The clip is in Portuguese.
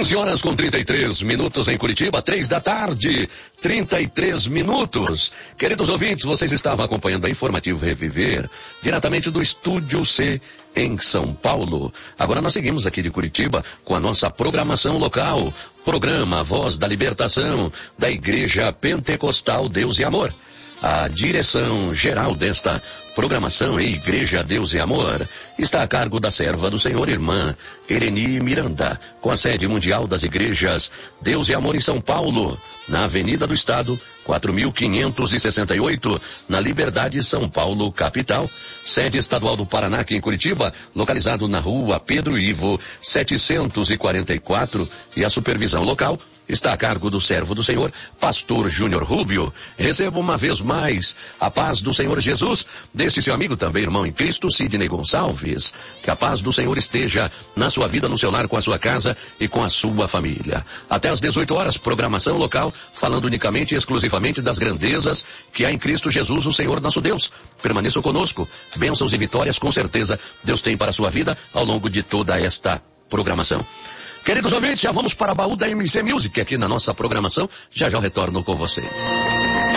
15 horas com 33 minutos em Curitiba, 3 da tarde, 33 minutos. Queridos ouvintes, vocês estavam acompanhando a Informativo Reviver, diretamente do Estúdio C, em São Paulo. Agora nós seguimos aqui de Curitiba com a nossa programação local, programa Voz da Libertação, da Igreja Pentecostal Deus e Amor. A direção geral desta programação, Igreja Deus e Amor, está a cargo da serva do Senhor, irmã Eleni Miranda, com a sede mundial das igrejas Deus e Amor em São Paulo, na Avenida do Estado, 4.568, na Liberdade, São Paulo, capital. Sede estadual do Paraná, aqui em Curitiba, localizado na rua Pedro Ivo, 744, e a supervisão local está a cargo do servo do Senhor, pastor Júnior Rubio. Receba uma vez mais a paz do Senhor Jesus, desse seu amigo também, irmão em Cristo, Sidney Gonçalves. Que a paz do Senhor esteja na sua vida, no seu lar, com a sua casa e com a sua família. Até às 18 horas, programação local, falando unicamente e exclusivamente das grandezas que há em Cristo Jesus, o Senhor nosso Deus. Permaneça conosco. Bênçãos e vitórias, com certeza, Deus tem para a sua vida ao longo de toda esta programação. Queridos ouvintes, já vamos para a baú da MC Music aqui na nossa programação. Já já eu retorno com vocês.